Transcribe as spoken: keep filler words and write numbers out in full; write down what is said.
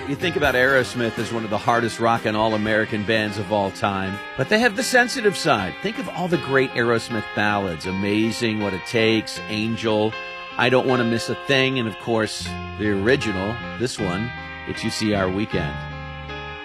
You think about Aerosmith as one of the hardest rockin' all-American bands of all time, but they have the sensitive side. Think of all the great Aerosmith ballads. Amazing, What It Takes, Angel, I Don't Want to Miss a Thing, and of course, the original, this one, It's You See Our Weekend.